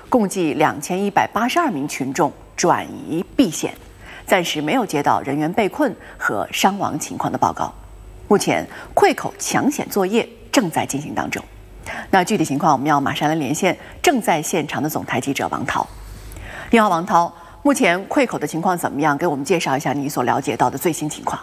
共计2182名群众转移避险，暂时没有接到人员被困和伤亡情况的报告。目前溃口抢险作业正在进行当中。那具体情况，我们要马上来连线正在现场的总台记者王涛。你好，王涛，目前溃口的情况怎么样？给我们介绍一下你所了解到的最新情况。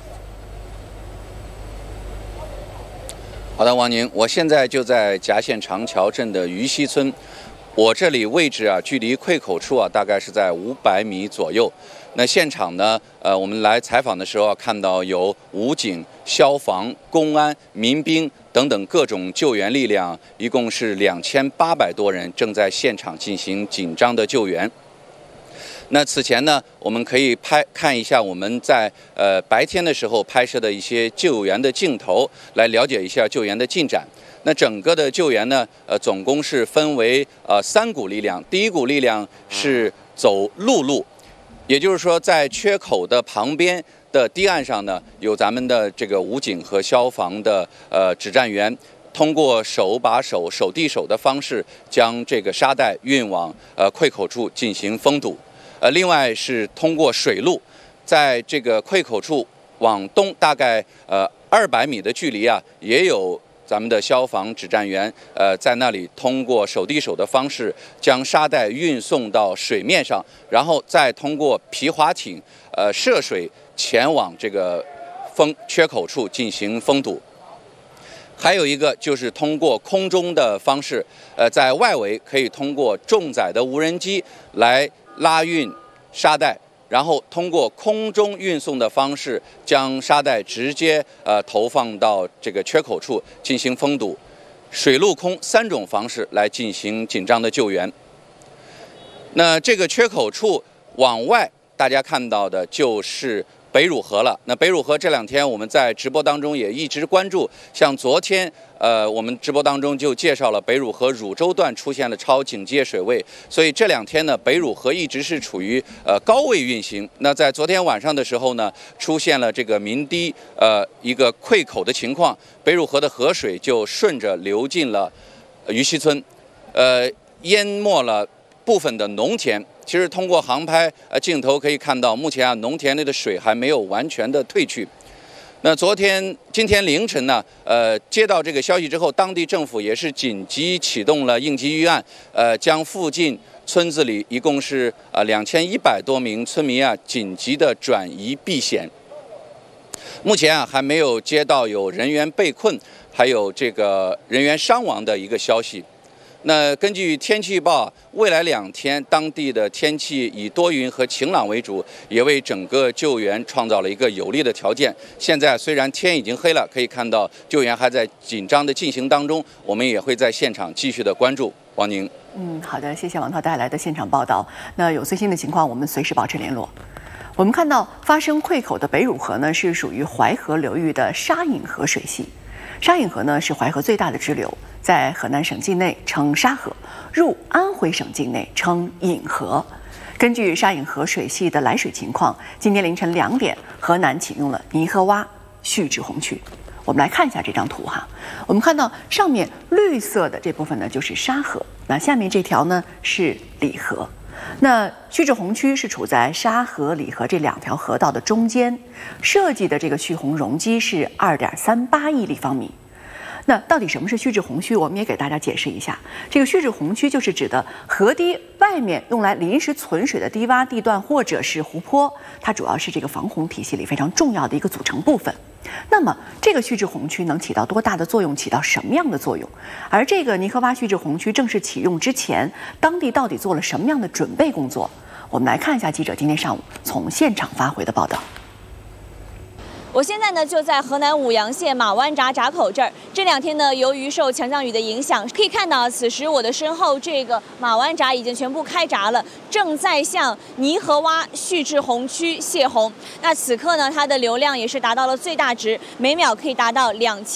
好的，王宁，我现在就在夹县长桥镇的鱼溪村，我这里位置距离溃口处大概是在500米左右。那现场呢，我们来采访的时候看到有武警、消防、公安、民兵等等各种救援力量，一共是2800多人正在现场进行紧张的救援。那此前呢，我们可以看一下我们在白天的时候拍摄的一些救援的镜头，来了解一下救援的进展。那整个的救援呢，总共是分为3股力量。第一股力量是走陆路，也就是说在缺口的旁边的堤岸上呢，有咱们的这个武警和消防的指战员。通过手把手、手递手的方式，将这个沙袋运往溃口处进行封堵。另外是通过水路，在这个溃口处往东大概200米的距离也有咱们的消防指战员在那里通过手递手的方式将沙袋运送到水面上，然后再通过皮划艇涉水前往这个缺口处进行封堵。还有一个就是通过空中的方式，在外围可以通过重载的无人机来拉运沙袋，然后通过空中运送的方式将沙袋直接投放到这个缺口处进行封堵。水陆空3种方式来进行紧张的救援。那这个缺口处往外，大家看到的就是北汝河了。那北汝河这2天我们在直播当中也一直关注，像昨天我们直播当中就介绍了北汝河汝州段出现了超警戒水位，所以这2天呢，北汝河一直是处于高位运行。那在昨天晚上的时候呢，出现了这个鸣堤一个溃口的情况，北汝河的河水就顺着流进了鱼溪村，淹没了部分的农田。其实通过航拍镜头可以看到，目前农田里的水还没有完全的退去。那今天凌晨呢，接到这个消息之后，当地政府也是紧急启动了应急预案，将附近村子里一共是2100多名村民紧急的转移避险。目前还没有接到有人员被困，还有这个人员伤亡的一个消息。那根据天气预报，未来2天当地的天气以多云和晴朗为主，也为整个救援创造了一个有利的条件。现在虽然天已经黑了，可以看到救援还在紧张的进行当中，我们也会在现场继续的关注。王宁， 好的，谢谢王涛带来的现场报道。那有最新的情况，我们随时保持联络。我们看到发生溃口的北汝河呢，是属于淮河流域的沙引河水系。沙引河呢是淮河最大的支流，在河南省境内称沙河，入安徽省境内称引河。根据沙引河水系的来水情况，今天凌晨2点，河南启用了泥河洼蓄滞洪区。我们来看一下这张图哈，我们看到上面绿色的这部分呢就是沙河，那下面这条呢是里河。那蓄滞洪区是处在沙河、里河这2条河道的中间，设计的这个蓄洪容积是2.38亿立方米。那到底什么是蓄滞洪区？我们也给大家解释一下。这个蓄滞洪区就是指的河堤外面用来临时存水的堤洼、地段或者是湖泊，它主要是这个防洪体系里非常重要的一个组成部分。那么这个蓄滞洪区能起到多大的作用，起到什么样的作用？而这个泥河洼蓄滞洪区正式启用之前，当地到底做了什么样的准备工作？我们来看一下记者今天上午从现场发回的报道。 我现在呢就在河南舞阳县马湾闸口这儿。这2天呢，由于受强降雨的影响，可以看到此时我的身后这个马湾闸已经全部开闸了，正在向泥河洼蓄滞洪区泄洪。那此刻呢，它的流量也是达到了最大值，每秒可以达到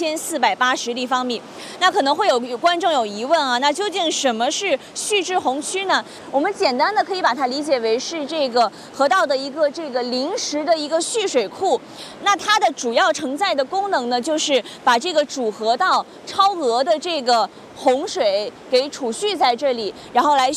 2480立方米。那可能会有观众有疑问那究竟什么是蓄滞洪区呢？我们简单的可以把它理解为是这个河道的一个临时的一个蓄水库。那它的主要承载的功能呢，就是把这个主河道超额的这个洪水给储蓄在这里，然后来